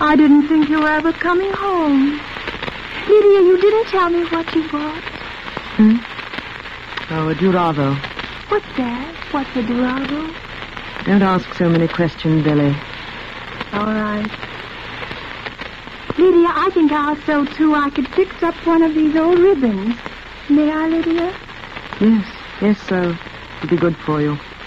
I didn't think you were ever coming home. Lydia, you didn't tell me what you bought. Oh, a Duravo. What's that? What's a Duravo? Don't ask so many questions, Billy. All right. Lydia, I think I'll sew, too. I could fix up one of these old ribbons. May I, Lydia? Yes, so. It'll be good for you.